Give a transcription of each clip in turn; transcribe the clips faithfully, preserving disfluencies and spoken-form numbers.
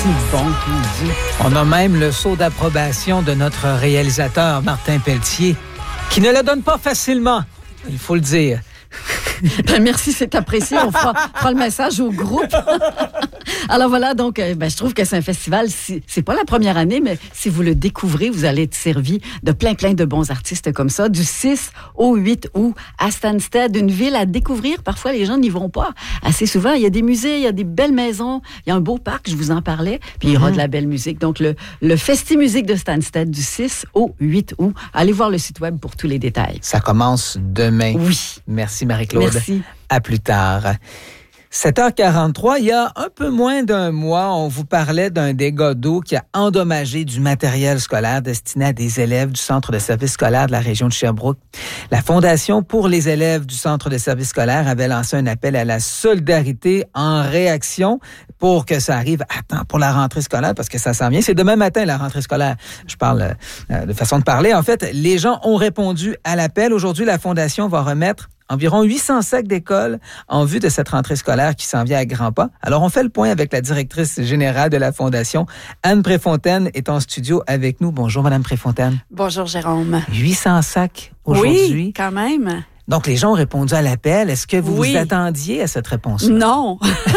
si bon qu'il dit. On a même le sceau d'approbation de notre réalisateur Martin Pelletier, qui ne le donne pas facilement, il faut le dire. Ben, merci, c'est apprécié. On fera, fera le message au groupe. Alors voilà, donc, ben, je trouve que c'est un festival, si, c'est pas la première année, mais si vous le découvrez, vous allez être servi de plein, plein de bons artistes comme ça. Du six au huit août à Stansted, une ville à découvrir. Parfois, les gens n'y vont pas assez souvent. Il y a des musées, il y a des belles maisons, il y a un beau parc, je vous en parlais, puis il y aura mm-hmm. de la belle musique. Donc, le, le Festi-Musique de Stansted du six au huit août. Allez voir le site web pour tous les détails. Ça commence demain. Oui. Merci, Marie-Claude. Merci. À plus tard. sept heures quarante-trois, il y a un peu moins d'un mois, on vous parlait d'un dégât d'eau qui a endommagé du matériel scolaire destiné à des élèves du Centre de service scolaire de la région de Sherbrooke. La Fondation pour les élèves du Centre de service scolaire avait lancé un appel à la solidarité en réaction pour que ça arrive à temps pour la rentrée scolaire, parce que ça s'en vient. C'est demain matin, la rentrée scolaire. Je parle euh, de façon de parler. En fait, les gens ont répondu à l'appel. Aujourd'hui, la Fondation va remettre environ huit cents sacs d'école en vue de cette rentrée scolaire qui s'en vient à grands pas. Alors, on fait le point avec la directrice générale de la Fondation. Anne Préfontaine est en studio avec nous. Bonjour, Madame Préfontaine. Bonjour, Jérôme. huit cents sacs aujourd'hui. Oui, quand même. Donc, les gens ont répondu à l'appel. Est-ce que vous oui. vous attendiez à cette réponse-là? Non.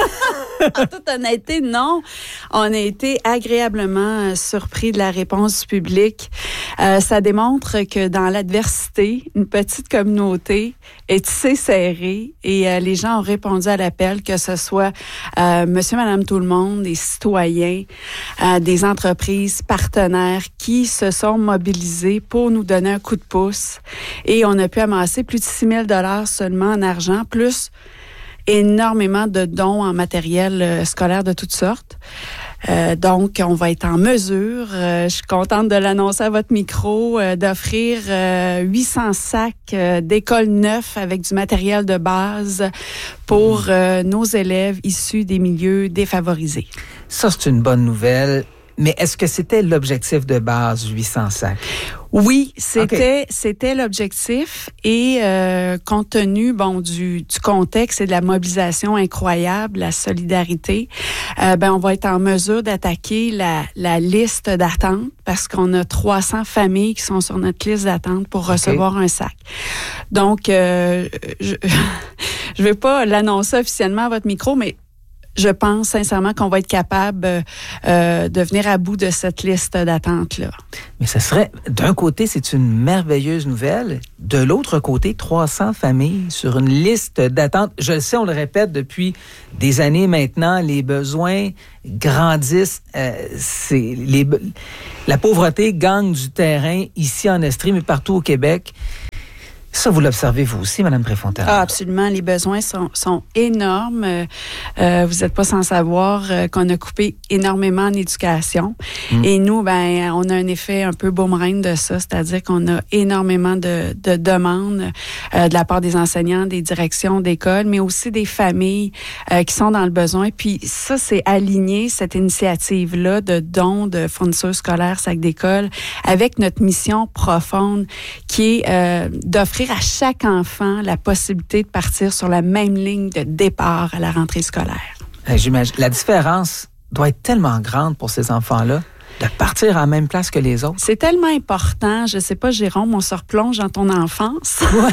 En toute honnêteté, non. On a été agréablement euh, surpris de la réponse du public. Euh, ça démontre que dans l'adversité, une petite communauté est tissée serrée et euh, les gens ont répondu à l'appel, que ce soit euh, monsieur, madame, tout le monde, des citoyens, euh, des entreprises partenaires qui se sont mobilisés pour nous donner un coup de pouce. Et on a pu amasser plus de six mille dollars seulement en argent, plus énormément de dons en matériel euh, scolaire de toutes sortes. Euh, donc, on va être en mesure, euh, je suis contente de l'annoncer à votre micro, euh, d'offrir euh, huit cents sacs euh, d'école neufs avec du matériel de base pour euh, nos élèves issus des milieux défavorisés. Ça, c'est une bonne nouvelle. Mais est-ce que c'était l'objectif de base, huit cents sacs? Oui, c'était okay. c'était l'objectif et euh, compte tenu bon du du contexte et de la mobilisation incroyable, la solidarité, euh, ben on va être en mesure d'attaquer la la liste d'attente parce qu'on a trois cents familles qui sont sur notre liste d'attente pour recevoir okay. un sac. Donc euh, je je vais pas l'annoncer officiellement à votre micro, mais je pense sincèrement qu'on va être capable euh, de venir à bout de cette liste d'attente-là. Mais ce serait, d'un côté, c'est une merveilleuse nouvelle. De l'autre côté, trois cents familles sur une liste d'attente. Je le sais, on le répète depuis des années maintenant, les besoins grandissent. Euh, c'est les, la pauvreté gagne du terrain ici en Estrie, mais partout au Québec. Ça, vous l'observez vous aussi, Mme Préfontaine? Ah, absolument. Les besoins sont, sont énormes. Euh, vous n'êtes pas sans savoir euh, qu'on a coupé énormément en éducation. Mmh. Et nous, ben, on a un effet un peu boomerang de ça, c'est-à-dire qu'on a énormément de, de demandes euh, de la part des enseignants, des directions d'école, mais aussi des familles euh, qui sont dans le besoin. Puis ça, c'est aligné, cette initiative-là de dons de fournitures scolaires, sacs d'école, avec notre mission profonde qui est euh, d'offrir à chaque enfant la possibilité de partir sur la même ligne de départ à la rentrée scolaire. J'imagine. La différence doit être tellement grande pour ces enfants-là de partir à la même place que les autres. C'est tellement important. Je sais pas, Jérôme, on se replonge dans ton enfance. Ouais.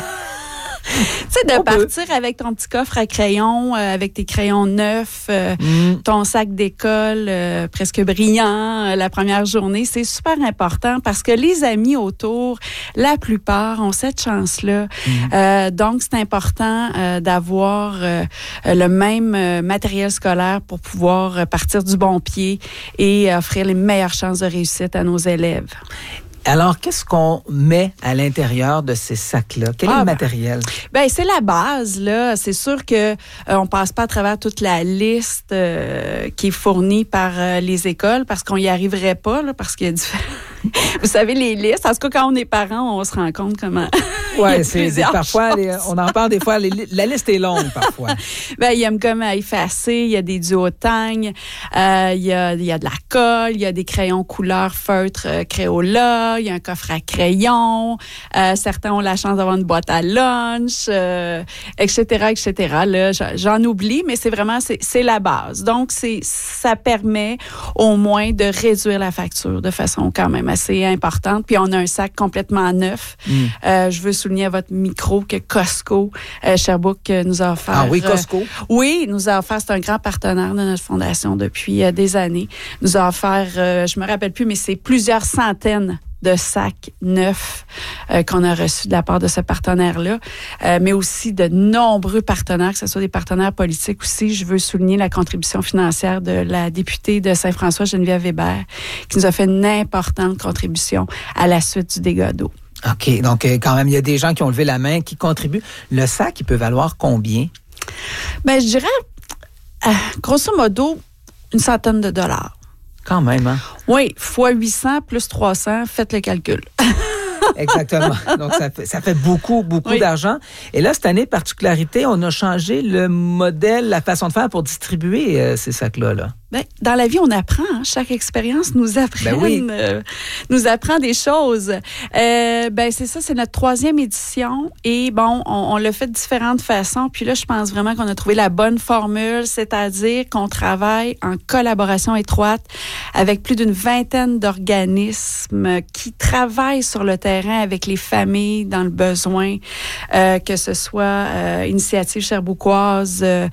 Tu sais, de on partir peut. Avec ton petit coffre à crayons, euh, avec tes crayons neufs, euh, mm. ton sac d'école euh, presque brillant euh, la première journée, c'est super important parce que les amis autour, la plupart ont cette chance-là. Mm. Euh, donc, c'est important euh, d'avoir euh, le même euh, matériel scolaire pour pouvoir euh, partir du bon pied et offrir les meilleures chances de réussite à nos élèves. Alors, qu'est-ce qu'on met à l'intérieur de ces sacs-là? Quel ah, est le matériel? Ben, c'est la base, là. C'est sûr que euh, on passe pas à travers toute la liste euh, qui est fournie par euh, les écoles parce qu'on y arriverait pas, là, parce qu'il y a différents... Vous savez, les listes, en tout cas, quand on est parent, on se rend compte comment Oui, c'est parfois, les, on en parle des fois, les, la liste est longue parfois. Ben, il y a une gomme à effacer, il y a des duotagnes, euh, il y a, il y a de la colle, il y a des crayons couleur feutre euh, Crayola, il y a un coffre à crayons, euh, certains ont la chance d'avoir une boîte à lunch, euh, et cetera, et cetera. Là, j'en oublie, mais c'est vraiment, c'est, c'est la base. Donc, c'est, ça permet au moins de réduire la facture de façon quand même assez importante. Puis, on a un sac complètement neuf. Mm. Euh, je veux souligner à votre micro que Costco, euh, Sherbrooke euh, nous a offert... Ah oui, Costco? Euh, oui, nous a offert, c'est un grand partenaire de notre fondation depuis euh, des années, nous a offert, euh, je me rappelle plus, mais c'est plusieurs centaines de sacs neufs euh, qu'on a reçus de la part de ce partenaire-là, euh, mais aussi de nombreux partenaires, que ce soit des partenaires politiques aussi. Je veux souligner la contribution financière de la députée de Saint-François, Geneviève Hébert, qui nous a fait une importante contribution à la suite du dégât d'eau. OK, donc quand même, il y a des gens qui ont levé la main, qui contribuent. Le sac, il peut valoir combien? Bien, je dirais, euh, grosso modo, une centaine de dollars. Quand même, hein? Oui, fois huit cents plus trois cents, faites le calcul. Exactement. Donc, ça fait, ça fait beaucoup, beaucoup oui. d'argent. Et là, cette année, particularité, on a changé le modèle, la façon de faire pour distribuer euh, ces sacs-là. Là. Bien, dans la vie, on apprend. Hein? Chaque expérience nous apprend, ben oui. euh, nous apprend des choses. Euh, ben c'est ça, c'est notre troisième édition. Et bon, on, on l'a fait de différentes façons. Puis là, je pense vraiment qu'on a trouvé la bonne formule, c'est-à-dire qu'on travaille en collaboration étroite avec plus d'une vingtaine d'organismes qui travaillent sur le terrain avec les familles dans le besoin, euh, que ce soit euh, Initiative Sherbrookoise, euh,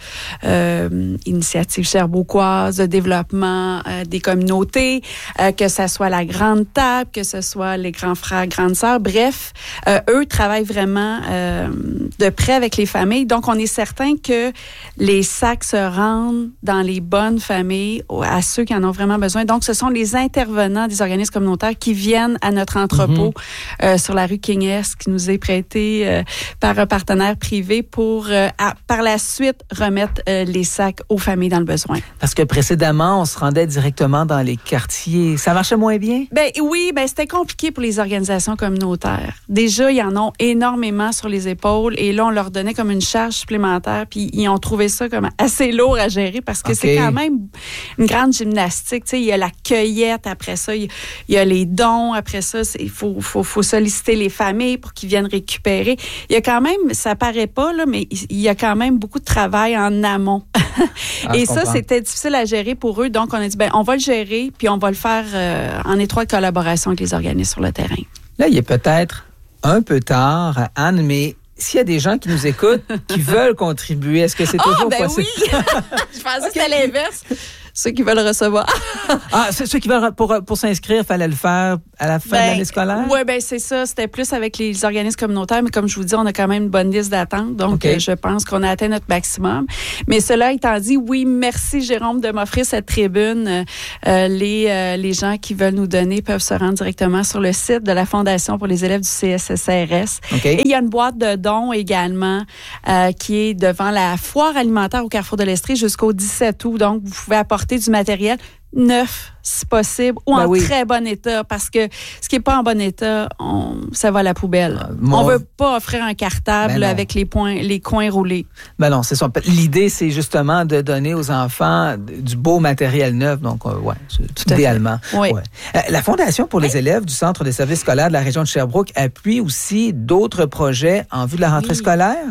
euh, Initiative Sherbrookoise, développement euh, des communautés, euh, que ce soit la Grande Table, que ce soit les grands frères, grandes sœurs. Bref, euh, eux travaillent vraiment euh, de près avec les familles. Donc, on est certain que les sacs se rendent dans les bonnes familles, à ceux qui en ont vraiment besoin. Donc, ce sont les intervenants des organismes communautaires qui viennent à notre entrepôt mm-hmm. euh, sur la rue King-Est, qui nous est prêté euh, par un partenaire privé pour, euh, à, par la suite, remettre euh, les sacs aux familles dans le besoin. Parce que précédemment, on se rendait directement dans les quartiers. Ça marchait moins bien? Ben oui, ben c'était compliqué pour les organisations communautaires. Déjà, ils en ont énormément sur les épaules et là, on leur donnait comme une charge supplémentaire puis ils ont trouvé ça comme assez lourd à gérer parce que okay. c'est quand même une grande gymnastique. Tu sais, il y a la cueillette, après ça, il y a les dons, après ça, il faut, faut, faut solliciter les familles pour qu'ils viennent récupérer. Il y a quand même, ça paraît pas, là, mais il y a quand même beaucoup de travail en amont. Ah, et ça, c'était difficile à gérer pour eux. Donc, on a dit, ben, on va le gérer, puis on va le faire euh, en étroite collaboration avec les organismes sur le terrain. Là, il est peut-être un peu tard, Anne, mais s'il y a des gens qui nous écoutent, qui veulent contribuer, est-ce que c'est toujours oh, ben possible? Oui! Je pensais que c'était l'inverse. Ceux qui veulent recevoir. ah, ceux qui veulent, pour, pour s'inscrire, il fallait le faire à la fin ben, de l'année scolaire? Oui, bien, c'est ça. C'était plus avec les organismes communautaires, mais comme je vous dis, on a quand même une bonne liste d'attente. Donc, okay. euh, je pense qu'on a atteint notre maximum. Mais cela étant dit, oui, merci, Jérôme, de m'offrir cette tribune. Euh, les, euh, les gens qui veulent nous donner peuvent se rendre directement sur le site de la Fondation pour les élèves du C S S R S. Okay. Et il y a une boîte de dons également euh, qui est devant la foire alimentaire au Carrefour de l'Estrie jusqu'au dix-sept août. Donc, vous pouvez apporter du matériel neuf, si possible, ou ben en oui. très bon état, parce que ce qui n'est pas en bon état, on, ça va à la poubelle. Euh, mon... On ne veut pas offrir un cartable ben avec les, points, les coins roulés. Ben non, c'est ça. L'idée, c'est justement de donner aux enfants du beau matériel neuf, donc euh, ouais, tout idéalement. Oui. Ouais. Euh, la Fondation pour les oui. élèves du Centre de services scolaires de la région de Sherbrooke appuie aussi d'autres projets en vue de la rentrée oui. scolaire?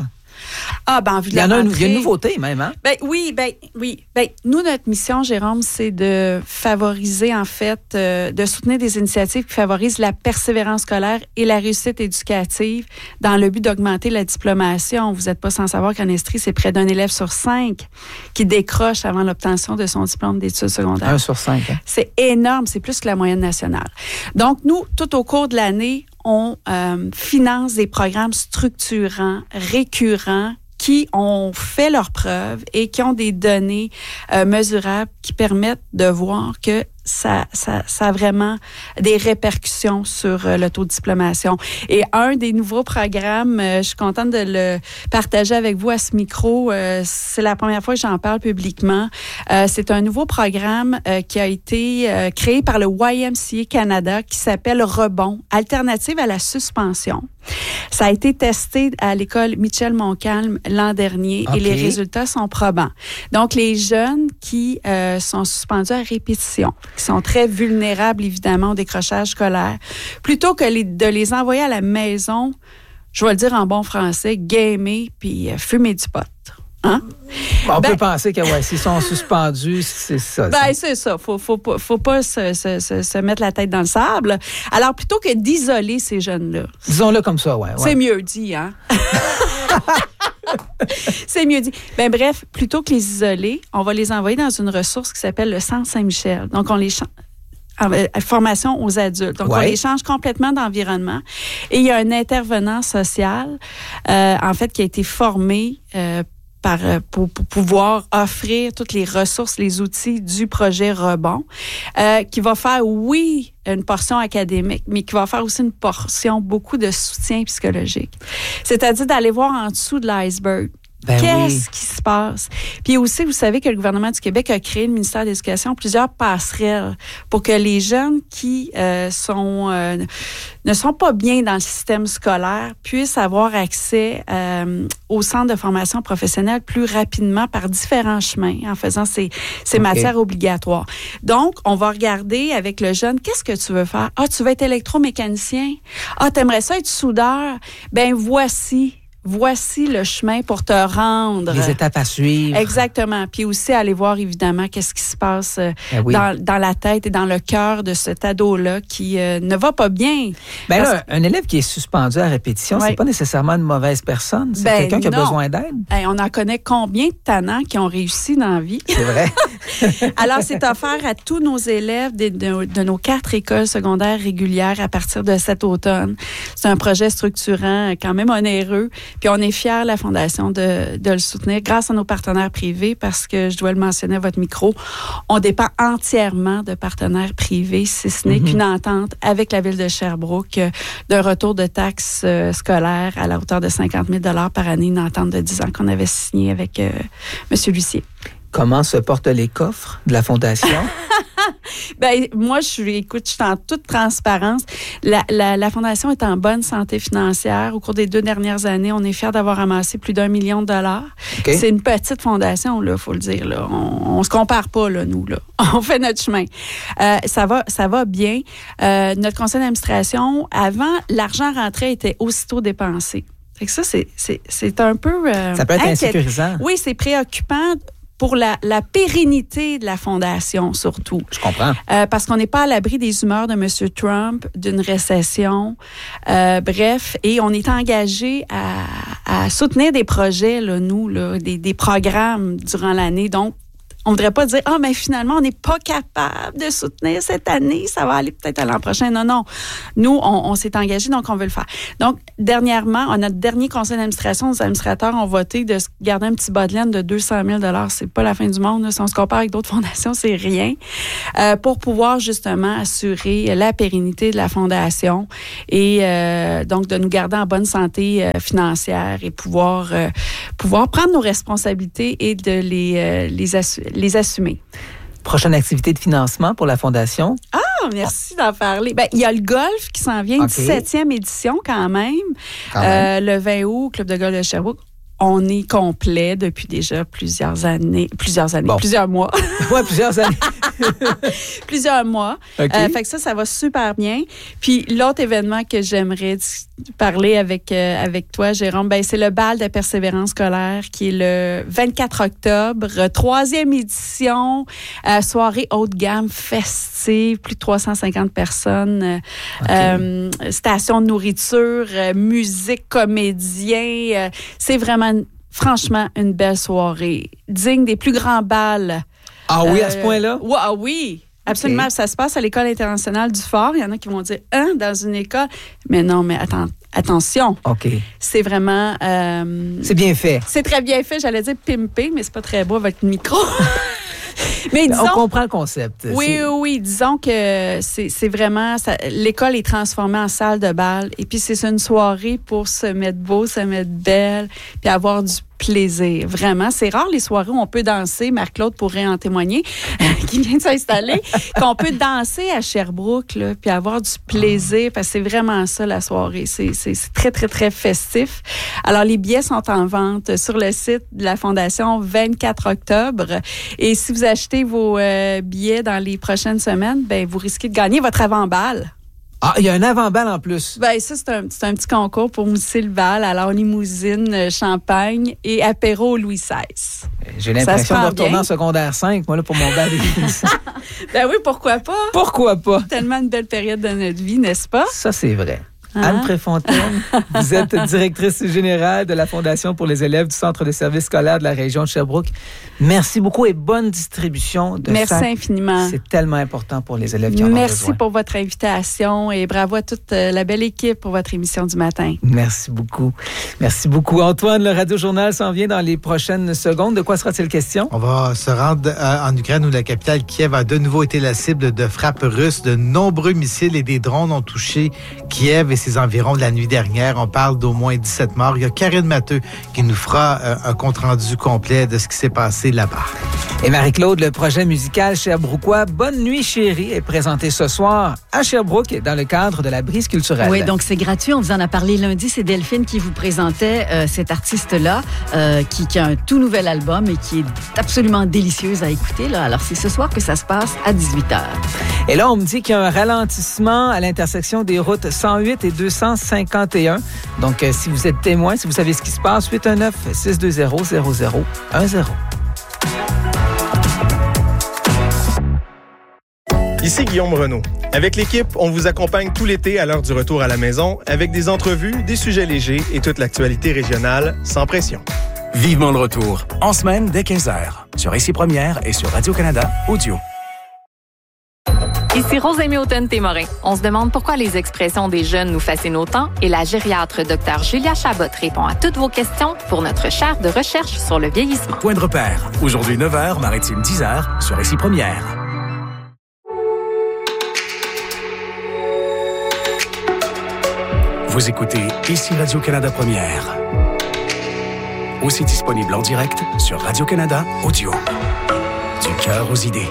Ah, ben, en vue de il y en la a rentrée, une, il y a une nouveauté même, hein? Ben oui, ben oui. Ben, nous, notre mission, Jérôme, c'est de favoriser, en fait, euh, de soutenir des initiatives qui favorisent la persévérance scolaire et la réussite éducative dans le but d'augmenter la diplomation. Vous n'êtes pas sans savoir qu'en Estrie, c'est près d'un élève sur cinq qui décroche avant l'obtention de son diplôme d'études secondaires. Un sur cinq. Hein? C'est énorme, c'est plus que la moyenne nationale. Donc, nous, tout au cours de l'année, on euh, finance des programmes structurants, récurrents, qui ont fait leurs preuves et qui ont des données euh, mesurables qui permettent de voir que ça, ça, ça a vraiment des répercussions sur euh, l'autodiplomation. Et un des nouveaux programmes, euh, je suis contente de le partager avec vous à ce micro. Euh, c'est la première fois que j'en parle publiquement. Euh, c'est un nouveau programme euh, qui a été euh, créé par le Y M C A Canada qui s'appelle Rebond, alternative à la suspension. Ça a été testé à l'école Michel Montcalm l'an dernier okay. et les résultats sont probants. Donc, les jeunes qui euh, sont suspendus à répétition, qui sont très vulnérables, évidemment, au décrochage scolaire, plutôt que les, de les envoyer à la maison, je vais le dire en bon français, gamer puis euh, fumer du pot. Hein? On ben, peut penser que ouais, s'ils sont suspendus, c'est ça. Ben, c'est ça. Faut, faut, faut, faut pas se, se, se, se mettre la tête dans le sable. Alors, plutôt que d'isoler ces jeunes-là. Disons-le comme ça, ouais. ouais. C'est mieux dit, hein? C'est mieux dit. Ben, bref, plutôt que les isoler, on va les envoyer dans une ressource qui s'appelle le Centre Saint-Michel. Donc, on les change. Formation aux adultes. Donc, ouais. on les change complètement d'environnement. Et il y a un intervenant social, euh, en fait, qui a été formé euh, Par, pour, pour pouvoir offrir toutes les ressources, les outils du projet Rebond, euh, qui va faire, oui, une portion académique, mais qui va faire aussi une portion, beaucoup de soutien psychologique. C'est-à-dire d'aller voir en dessous de l'iceberg. Ben Qu'est-ce oui. qui se passe? Puis aussi, vous savez que le gouvernement du Québec a créé le ministère de l'Éducation plusieurs passerelles pour que les jeunes qui euh, sont euh, ne sont pas bien dans le système scolaire puissent avoir accès euh, au centre de formation professionnelle plus rapidement par différents chemins en faisant ces, ces okay. matières obligatoires. Donc, on va regarder avec le jeune, qu'est-ce que tu veux faire? Ah, tu veux être électromécanicien? Ah, t'aimerais ça être soudeur? Ben voici. Voici le chemin pour te rendre. Les étapes à suivre. Exactement. Puis aussi, aller voir, évidemment, qu'est-ce qui se passe euh, ben oui. dans, dans la tête et dans le cœur de cet ado-là qui euh, ne va pas bien. Bien là, un élève qui est suspendu à répétition, ouais. c'est pas nécessairement une mauvaise personne. C'est ben quelqu'un qui a besoin d'aide. Hey, on en connaît combien de tannants qui ont réussi dans la vie? C'est vrai. Alors, c'est offert à tous nos élèves de, de, de nos quatre écoles secondaires régulières à partir de cet automne. C'est un projet structurant, quand même onéreux. Puis on est fiers, la Fondation, de, de le soutenir grâce à nos partenaires privés parce que, je dois le mentionner à votre micro, on dépend entièrement de partenaires privés, si ce n'est mm-hmm. qu'une entente avec la Ville de Sherbrooke euh, d'un retour de taxes euh, scolaires à la hauteur de cinquante mille dollars par année, une entente de dix ans qu'on avait signée avec euh, M. Lucier. Comment se portent les coffres de la Fondation? Ben moi, je suis, écoute, je suis en toute transparence. La, la, la Fondation est en bonne santé financière. Au cours des deux dernières années, on est fiers d'avoir amassé plus d'un million de dollars. Okay. C'est une petite fondation, là, faut le dire. Là. On, on se compare pas, là, nous. Là. On fait notre chemin. Euh, ça va, ça va bien. Euh, notre conseil d'administration, avant, l'argent rentré était aussitôt dépensé. Fait que ça, c'est, c'est, c'est un peu... Euh, ça peut être inquiet. Insécurisant. Oui, c'est préoccupant. Pour la, la pérennité de la Fondation, surtout. Je comprends. Euh, parce qu'on n'est pas à l'abri des humeurs de M. Trump, d'une récession. Euh, bref, et on est engagé à, à soutenir des projets, là, nous, là, des, des programmes durant l'année. Donc, on ne voudrait pas dire « Ah, oh, mais finalement, on n'est pas capable de soutenir cette année, ça va aller peut-être à l'an prochain. » Non, non. Nous, on, on s'est engagé, donc on veut le faire. Donc, dernièrement, à notre dernier conseil d'administration, nos administrateurs ont voté de garder un petit bas de laine de deux cent mille dollars. C'est pas la fin du monde. Là. Si on se compare avec d'autres fondations, c'est rien. Euh, pour pouvoir justement assurer la pérennité de la Fondation et euh, donc de nous garder en bonne santé euh, financière et pouvoir, euh, pouvoir prendre nos responsabilités et de les, euh, les assurer. les assumer. Prochaine activité de financement pour la Fondation? Ah, merci d'en parler. Ben, il y a le golf qui s'en vient, okay. dix-septième édition quand même. Quand même. Euh, le vingt août, au Club de golf de Sherbrooke. On est complet depuis déjà plusieurs années. Plusieurs années, bon. plusieurs mois. Oui, plusieurs années. plusieurs mois. Okay. Euh, fait que ça, ça va super bien. Puis l'autre événement que j'aimerais parler avec, euh, avec toi, Jérôme, ben, c'est le bal de persévérance scolaire qui est le vingt-quatre octobre, troisième édition, euh, soirée haut de gamme festive, plus de trois cent cinquante personnes, okay. euh, station de nourriture, euh, musique, comédien. Euh, c'est vraiment, franchement, une belle soirée, digne des plus grands bals. Ah oui, à ce point-là? Euh, ah oui, absolument. Okay. Ça se passe à l'École internationale du Fort. Il y en a qui vont dire, hein, dans une école. Mais non, mais attends, attention. OK. C'est vraiment... Euh, c'est bien fait. C'est très bien fait. J'allais dire pimpé, mais c'est pas très beau avec le micro. Mais disons, on comprend le concept. Oui, c'est... oui, oui. Disons que c'est, c'est vraiment... Ça, l'école est transformée en salle de bal. Et puis, c'est une soirée pour se mettre beau, se mettre belle, puis avoir du plaisir. Vraiment, c'est rare les soirées où on peut danser. Marc-Claude pourrait en témoigner, qui vient de s'installer, qu'on peut danser à Sherbrooke, là, puis avoir du plaisir, parce que c'est vraiment ça, la soirée. C'est, c'est, c'est très, très, très festif. Alors, les billets sont en vente sur le site de la Fondation vingt-quatre octobre. Et si vous achetez vos euh, billets dans les prochaines semaines, ben vous risquez de gagner votre avant-balle. Ah, il y a un avant-bal en plus. Ben ça, c'est un, c'est un petit concours pour mousser le bal. Alors, limousine, champagne et apéro Louis seize. J'ai l'impression de retourner bien en secondaire cinq, moi, là, pour mon bal. Ben oui, pourquoi pas? Pourquoi pas? Tellement une belle période de notre vie, n'est-ce pas? Ça, c'est vrai. Hein? Anne Préfontaine, vous êtes directrice générale de la Fondation pour les élèves du Centre de services scolaires de la région de Sherbrooke. Merci beaucoup et bonne distribution de Merci sacs. infiniment. C'est tellement important pour les élèves qui en ont besoin. Merci pour votre invitation et bravo à toute la belle équipe pour votre émission du matin. Merci beaucoup. Merci beaucoup. Antoine, le Radio-Journal s'en vient dans les prochaines secondes. De quoi sera-t-il question? On va se rendre en Ukraine où la capitale Kiev a de nouveau été la cible de frappes russes. De nombreux missiles et des drones ont touché Kiev et ses environs de la nuit dernière. On parle d'au moins dix-sept morts. Il y a Karine Matteux qui nous fera un compte-rendu complet de ce qui s'est passé là-bas. Et Marie-Claude, le projet musical Sherbrookeois Bonne Nuit Chérie est présenté ce soir à Sherbrooke dans le cadre de la Brise culturelle. Oui, donc c'est gratuit. On vous en a parlé lundi. C'est Delphine qui vous présentait euh, cet artiste-là euh, qui, qui a un tout nouvel album et qui est absolument délicieuse à écouter. Là. Alors, c'est ce soir que ça se passe à dix-huit heures. Et là, on me dit qu'il y a un ralentissement à l'intersection des routes cent huit et deux cent cinquante et un. Donc, euh, si vous êtes témoin, si vous savez ce qui se passe, huit un neuf, six deux zéro, zéro zéro un zéro. Ici Guillaume Renaud. Avec l'équipe, on vous accompagne tout l'été à l'heure du retour à la maison avec des entrevues, des sujets légers et toute l'actualité régionale sans pression. Vivement le retour, en semaine dès quinze heures, sur Ici Première et sur Radio-Canada Audio. Ici Rosemée Houghton-Témorin. On se demande pourquoi les expressions des jeunes nous fascinent autant et la gériatre Dr Julia Chabot répond à toutes vos questions pour notre chaire de recherche sur le vieillissement. Point de repère. Aujourd'hui neuf heures, Maritime dix heures, sur Ici Première. Vous écoutez Ici Radio-Canada Première. Aussi disponible en direct sur Radio-Canada Audio. Du cœur aux idées.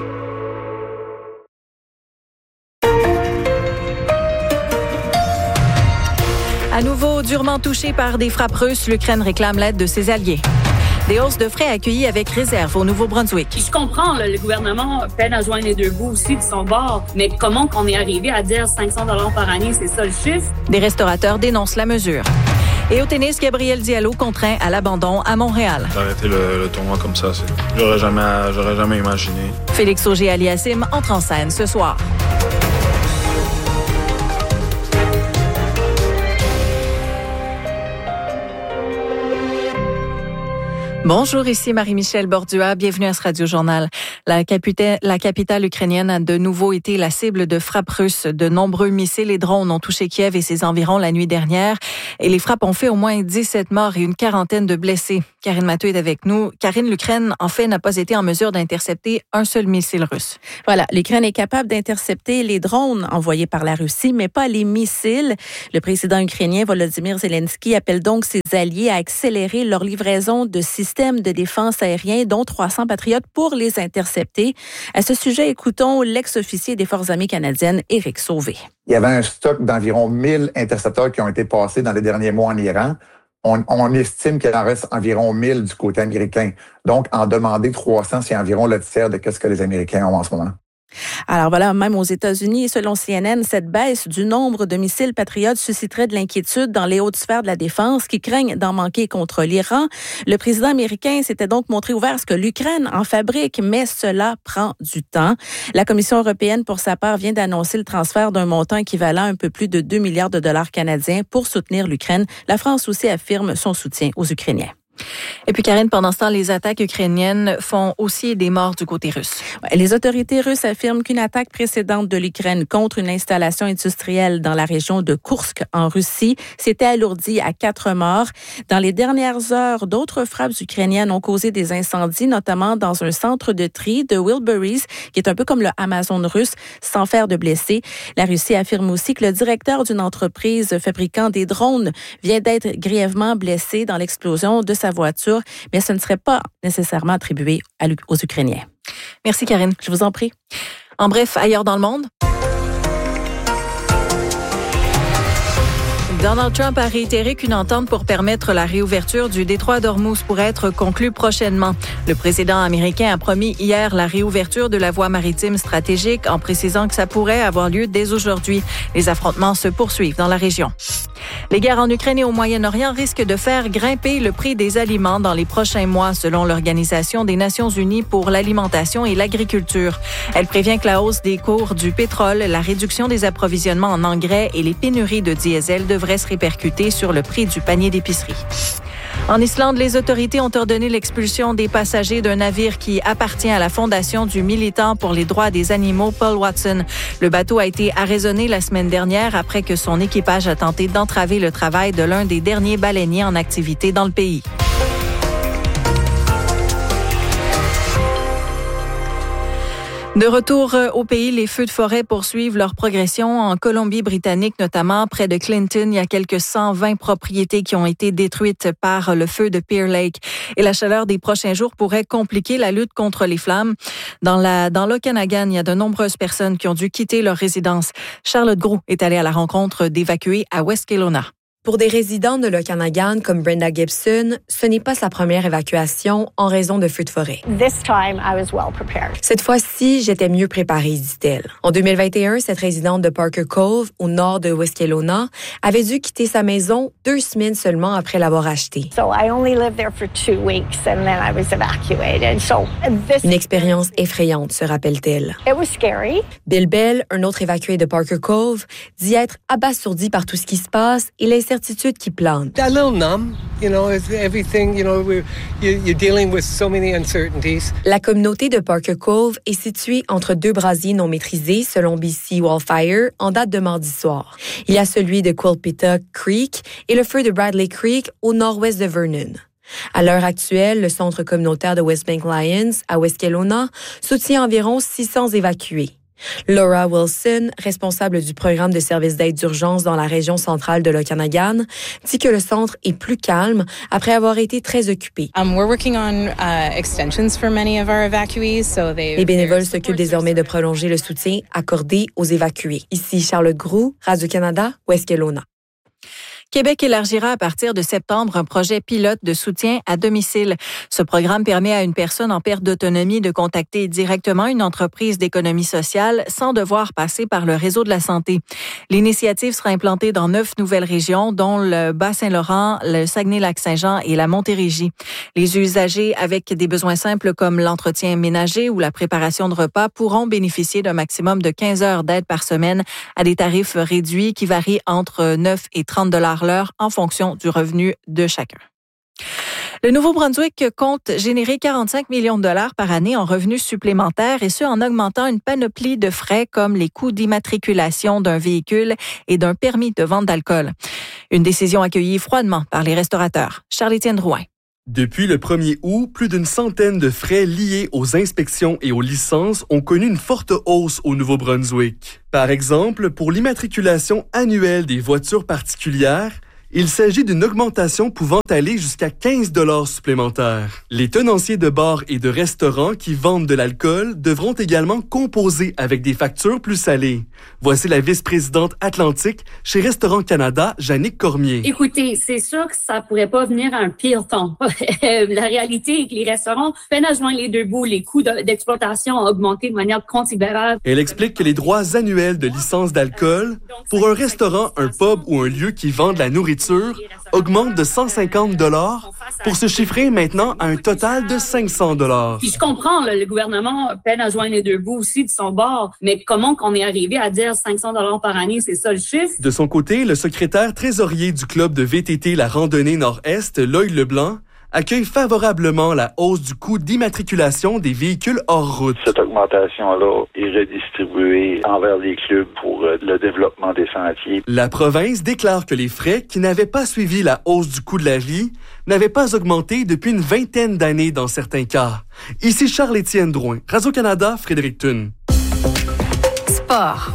À nouveau durement touché par des frappes russes, l'Ukraine réclame l'aide de ses alliés. Des hausses de frais accueillies avec réserve au Nouveau-Brunswick. Je comprends, là, le gouvernement peine à joindre les deux bouts aussi de son bord, mais comment qu'on est arrivé à dire cinq cents dollars par année, c'est ça le chiffre? Des restaurateurs dénoncent la mesure. Et au tennis, Gabriel Diallo contraint à l'abandon à Montréal. D'arrêter le, le tournoi comme ça, c'est, j'aurais jamais, j'aurais jamais imaginé. Félix Auger-Aliassime entre en scène ce soir. Bonjour, ici Marie-Michel Bordua. Bienvenue à ce Radio-Journal. La, capita- la capitale ukrainienne a de nouveau été la cible de frappes russes. De nombreux missiles et drones ont touché Kiev et ses environs la nuit dernière. Et les frappes ont fait au moins dix-sept morts et une quarantaine de blessés. Karine Matteux est avec nous. Karine, l'Ukraine, en fait, n'a pas été en mesure d'intercepter un seul missile russe. Voilà, l'Ukraine est capable d'intercepter les drones envoyés par la Russie, mais pas les missiles. Le président ukrainien Volodymyr Zelensky appelle donc ses alliés à accélérer leur livraison de systèmes de défense aérienne, dont trois cents Patriotes, pour les intercepter. À ce sujet, écoutons l'ex-officier des Forces armées canadiennes, Éric Sauvé. Il y avait un stock d'environ mille intercepteurs qui ont été passés dans les derniers mois en Iran. On, on estime qu'il en reste environ mille du côté américain. Donc, en demander trois cents, c'est environ le tiers de ce que les Américains ont en ce moment. Alors voilà, même aux États-Unis, selon C N N, cette baisse du nombre de missiles patriotes susciterait de l'inquiétude dans les hautes sphères de la défense qui craignent d'en manquer contre l'Iran. Le président américain s'était donc montré ouvert à ce que l'Ukraine en fabrique, mais cela prend du temps. La Commission européenne, pour sa part, vient d'annoncer le transfert d'un montant équivalent à un peu plus de deux milliards de dollars canadiens pour soutenir l'Ukraine. La France aussi affirme son soutien aux Ukrainiens. Et puis, Karine, pendant ce temps, les attaques ukrainiennes font aussi des morts du côté russe. Les autorités russes affirment qu'une attaque précédente de l'Ukraine contre une installation industrielle dans la région de Koursk, en Russie, s'était alourdie à quatre morts. Dans les dernières heures, d'autres frappes ukrainiennes ont causé des incendies, notamment dans un centre de tri de Wilburys, qui est un peu comme le Amazon russe, sans faire de blessés. La Russie affirme aussi que le directeur d'une entreprise fabriquant des drones vient d'être grièvement blessé dans l'explosion de sa voiture, mais ce ne serait pas nécessairement attribué aux Ukrainiens. Merci, Karine. Je vous en prie. En bref, ailleurs dans le monde. Donald Trump a réitéré qu'une entente pour permettre la réouverture du détroit d'Ormuz pourrait être conclue prochainement. Le président américain a promis hier la réouverture de la voie maritime stratégique en précisant que ça pourrait avoir lieu dès aujourd'hui. Les affrontements se poursuivent dans la région. Les guerres en Ukraine et au Moyen-Orient risquent de faire grimper le prix des aliments dans les prochains mois, selon l'Organisation des Nations unies pour l'alimentation et l'agriculture. Elle prévient que la hausse des cours du pétrole, la réduction des approvisionnements en engrais et les pénuries de diesel devraient se répercuter sur le prix du panier d'épicerie. En Islande, les autorités ont ordonné l'expulsion des passagers d'un navire qui appartient à la fondation du militant pour les droits des animaux Paul Watson. Le bateau a été arraisonné la semaine dernière après que son équipage a tenté d'entraver le travail de l'un des derniers baleiniers en activité dans le pays. De retour au pays, les feux de forêt poursuivent leur progression en Colombie-Britannique, notamment près de Clinton. Il y a quelques cent vingt propriétés qui ont été détruites par le feu de Pearl Lake. Et la chaleur des prochains jours pourrait compliquer la lutte contre les flammes. Dans la, dans l'Okanagan, il y a de nombreuses personnes qui ont dû quitter leur résidence. Charlotte Groux est allée à la rencontre d'évacués à West Kelowna. Pour des résidents de l'Okanagan comme Brenda Gibson, ce n'est pas sa première évacuation en raison de feux de forêt. This time, I was well prepared. Cette fois-ci, j'étais mieux préparée, dit-elle. En deux mille vingt et un, cette résidente de Parker Cove, au nord de West Kelowna, avait dû quitter sa maison deux semaines seulement après l'avoir achetée. So I only lived there for two weeks and then I was evacuated. So this Une expérience effrayante, se rappelle-t-elle. It was scary. Bill Bell, un autre évacué de Parker Cove, dit être abasourdi par tout ce qui se passe et l'incertitude qui plante. A little numb, you know, everything, you know, we're, you're dealing with so many uncertainties. La communauté de Parker Cove est située entre deux brasiers non maîtrisés, selon B C Wildfire, en date de mardi soir. Il y a celui de Quilpita Creek et le feu de Bradley Creek au nord-ouest de Vernon. À l'heure actuelle, le centre communautaire de West Bank Lions, à West Kelowna, soutient environ six cents évacués. Laura Wilson, responsable du programme de services d'aide d'urgence dans la région centrale de l'Okanagan, dit que le centre est plus calme après avoir été très occupé. Um, we're working on uh, extensions for many of our evacuees, so they. Les bénévoles s'occupent désormais de prolonger le soutien accordé aux évacués. Ici Charlotte Groux, Radio-Canada, West Kelowna. Québec élargira à partir de septembre un projet pilote de soutien à domicile. Ce programme permet à une personne en perte d'autonomie de contacter directement une entreprise d'économie sociale sans devoir passer par le réseau de la santé. L'initiative sera implantée dans neuf nouvelles régions, dont le Bas-Saint-Laurent, le Saguenay-Lac-Saint-Jean et la Montérégie. Les usagers avec des besoins simples comme l'entretien ménager ou la préparation de repas pourront bénéficier d'un maximum de quinze heures d'aide par semaine à des tarifs réduits qui varient entre neuf et trente dollars l'heure en fonction du revenu de chacun. Le Nouveau-Brunswick compte générer quarante-cinq millions de dollars par année en revenus supplémentaires et ce en augmentant une panoplie de frais comme les coûts d'immatriculation d'un véhicule et d'un permis de vente d'alcool. Une décision accueillie froidement par les restaurateurs. Charles-Étienne Drouin. Depuis le premier août, plus d'une centaine de frais liés aux inspections et aux licences ont connu une forte hausse au Nouveau-Brunswick. Par exemple, pour l'immatriculation annuelle des voitures particulières, il s'agit d'une augmentation pouvant aller jusqu'à quinze dollars supplémentaires. Les tenanciers de bars et de restaurants qui vendent de l'alcool devront également composer avec des factures plus salées. Voici la vice-présidente Atlantique chez Restaurant Canada, Jannick Cormier. Écoutez, c'est sûr que ça pourrait pas venir à un pire temps. La réalité est que les restaurants peinent à joindre les deux bouts. Les coûts d'exploitation ont augmenté de manière considérable. Elle explique que les droits annuels de licence d'alcool pour un restaurant, un pub ou un lieu qui vend de la nourriture augmente de cent cinquante dollars pour se chiffrer maintenant à un total de cinq cents dollars. Puis je comprends, là, le gouvernement peine à joindre les deux bouts aussi de son bord, mais comment qu'on est arrivé à dire cinq cents dollars par année, c'est ça le chiffre? De son côté, le secrétaire trésorier du club de V T T La Randonnée Nord-Est, Lloyd Leblanc, accueille favorablement la hausse du coût d'immatriculation des véhicules hors route. Cette augmentation-là est redistribuée envers les clubs pour le développement des sentiers. La province déclare que les frais qui n'avaient pas suivi la hausse du coût de la vie n'avaient pas augmenté depuis une vingtaine d'années dans certains cas. Ici Charles-Étienne Drouin, Radio-Canada, Fredericton. Sport.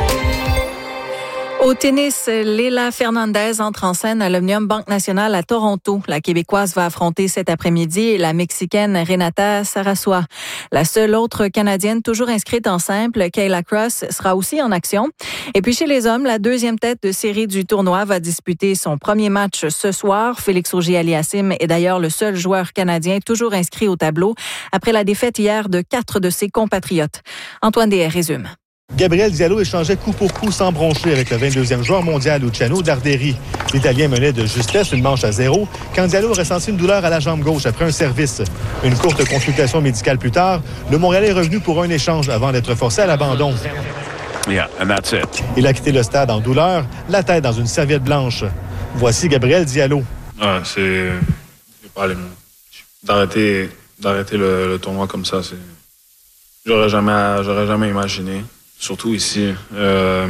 Au tennis, Leila Fernandez entre en scène à l'Omnium Banque Nationale à Toronto. La Québécoise va affronter cet après-midi la Mexicaine Renata Sarasua. La seule autre Canadienne toujours inscrite en simple, Kayla Cross, sera aussi en action. Et puis chez les hommes, la deuxième tête de série du tournoi va disputer son premier match ce soir. Félix Auger-Aliassime est d'ailleurs le seul joueur canadien toujours inscrit au tableau après la défaite hier de quatre de ses compatriotes. Antoine Deshaye résume. Gabriel Diallo échangeait coup pour coup sans broncher avec le vingt-deuxième joueur mondial Luciano Darderi. L'Italien menait de justesse une manche à zéro quand Diallo ressentit une douleur à la jambe gauche après un service. Une courte consultation médicale plus tard, le Montréalais est revenu pour un échange avant d'être forcé à l'abandon. Yeah, and that's it. Il a quitté le stade en douleur, la tête dans une serviette blanche. Voici Gabriel Diallo. Ah, c'est... c'est pas les mots. D'arrêter, d'arrêter le, le tournoi comme ça, c'est... J'aurais jamais, j'aurais jamais imaginé. Surtout ici. Euh...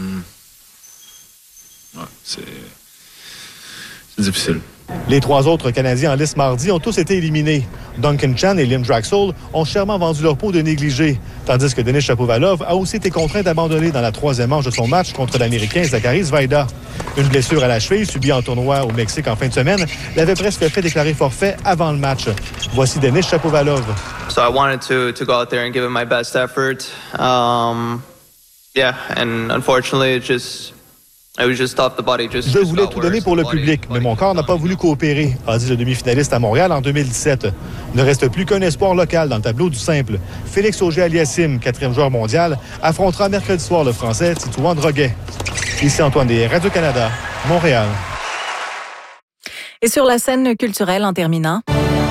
Ouais, c'est... c'est difficile. Les trois autres Canadiens en lice mardi ont tous été éliminés. Duncan Chan et Lim Draxl ont chèrement vendu leur peau de négligés, tandis que Denis Shapovalov a aussi été contraint d'abandonner dans la troisième manche de son match contre l'Américain Zachary Svajda. Une blessure à la cheville subie en tournoi au Mexique en fin de semaine l'avait presque fait déclarer forfait avant le match. Voici Denis Shapovalov. So I wanted to to go out there and give it my best effort. Um, yeah, and unfortunately, it just it was just tough. The body just. Je voulais tout donner pour le public, mais mon corps n'a pas voulu coopérer, a dit le demi-finaliste à Montréal en deux mille dix-sept. Il ne reste plus qu'un espoir local dans le tableau du simple. Félix Auger-Aliassime, quatrième joueur mondial, affrontera mercredi soir le Français Titouan Droguet. Ici Antoine Deshaye, Radio-Canada, Montréal. Et sur la scène culturelle en terminant.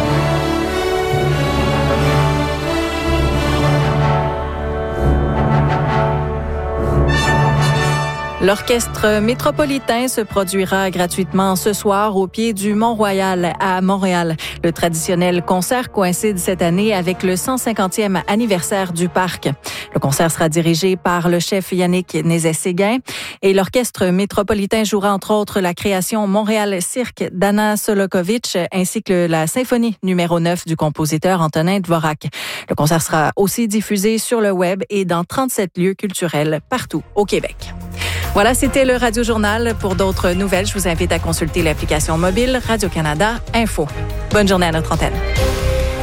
L'Orchestre métropolitain se produira gratuitement ce soir au pied du Mont-Royal à Montréal. Le traditionnel concert coïncide cette année avec le cent cinquantième anniversaire du parc. Le concert sera dirigé par le chef Yannick Nézet-Séguin et l'Orchestre métropolitain jouera entre autres la création Montréal Cirque d'Anna Solokovic ainsi que la symphonie numéro neuf du compositeur Antonin Dvorak. Le concert sera aussi diffusé sur le web et dans trente-sept lieux culturels partout au Québec. Voilà, c'était le Radio Journal. Pour d'autres nouvelles, je vous invite à consulter l'application mobile Radio-Canada Info. Bonne journée à notre antenne.